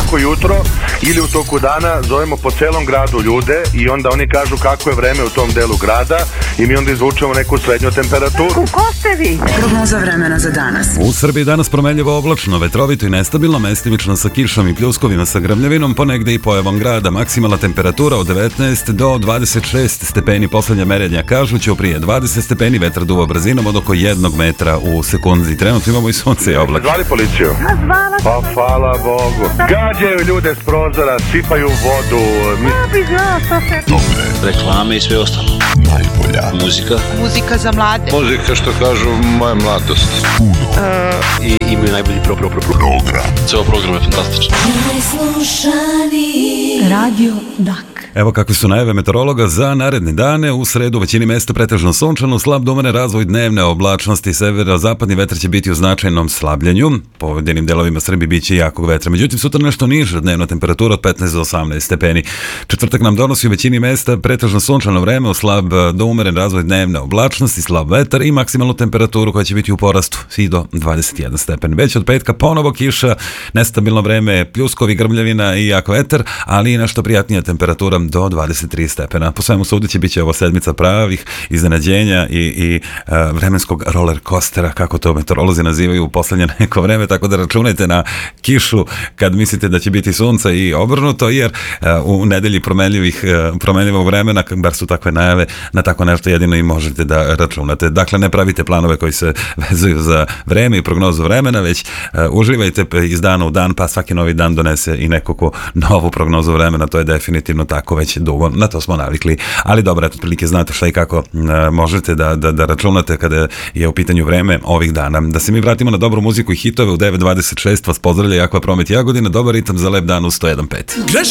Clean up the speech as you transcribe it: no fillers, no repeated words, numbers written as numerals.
svako jutro ili u toku dana zovemo po celom gradu ljude i onda oni kažu kako je vreme u tom delu grada i mi onda izvučemo neku srednju temperaturu. Ko ste vi? Prognoza vremena za danas. U Srbiji danas promenljivo oblačno, vetrovito i nestabilno, mestimično sa kišom i pljuskovima sa grmljavinom, ponegde i pojavom grada. Maksimalna temperatura od 19 do 26 stepeni, poslednja merenja kažu ćuprije 20 stepeni, vetar duva brzinom od oko 1 metra u sekundi. Trenutno imamo i sunce i oblake. Zvali policiju? Pa hvala Bogu. Gađaju ljude s prozora, sipaju vodu. Dobre. Reklame i sve ostalo. Najbolja muzika. Muzika za mlade. Muzika, što kažu, moja mladost. I imaju najbolji program. Ceo program je fantastičan. Radio Dak. Evo kakve su najave meteorologa za naredne dane. U sredu u većini mesta pretežno sunčano, slab do umeren razvoj dnevne oblačnosti, severo-zapadni vetar će biti u značajnom slabljenju. Po pojedinim delovima Srbije biće jakog vetra. Međutim, sutra nešto niža dnevna temperatura od 15 do 18 stepeni. Četvrtak nam donosi u većini mesta pretežno sunčano vreme, u slab do umeren razvoj dnevne oblačnosti, slab vetar i maksimalnu temperaturu koja će biti u porastu i do 21 stepen. Već od petka ponovo kiša, nestabilno vreme, pljuskovi, grmljavina i jak vetar, ali i nešto prijatnija temperatura do 23 stepena. Po svemu sudeći bit će ovo sedmica pravih iznenađenja i vremenskog roller coastera, kako to meteorolozi nazivaju u poslednje neko vreme, tako da računajte na kišu kad mislite da će biti sunca i obrnuto, jer u nedelji promenljivog vremena, bar su takve najave, na tako nešto jedino i možete da računate. Dakle, ne pravite planove koji se vezuju za vreme i prognozu vremena, već uživajte iz dana u dan, pa svaki novi dan donese i nekako novu prognozu vremena, to je definitivno tako već dugo, na to smo navikli, ali dobro, eto, prilike znate šta i kako možete da računate kada je u pitanju vreme ovih dana. Da se mi vratimo na dobru muziku i hitove, u 9.26 vas pozdravlja Aqua Promet Jagodina, dobar ritam za lep dan u 101.5.